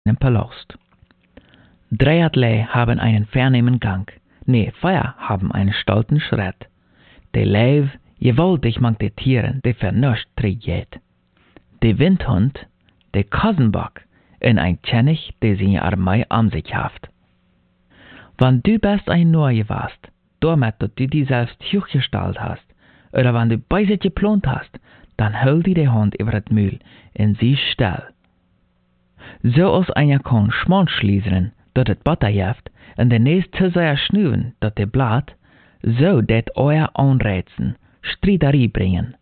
einen Palast. 3 Adler haben einen vornehmen Gang, 4 haben einen stolzen Schritt. De Leeuw, gewaltig mag de Tieren, de vernuscht trägt. De Windhund, de Kassenbock, en ein Tschennig, de seine Armee am sich haft. Wann du best ein Neue warst, damit du die selbst hochgestellt hast, oder wann du beiset geplant hast, dann hol die Hand über het Mühl en sie still. So als einer kann Schmand schließen, dat het Butter jeft, en de nächst zu sehr schnuven, dat de Blatt, so det euer Anreizen, Streiterie bringen,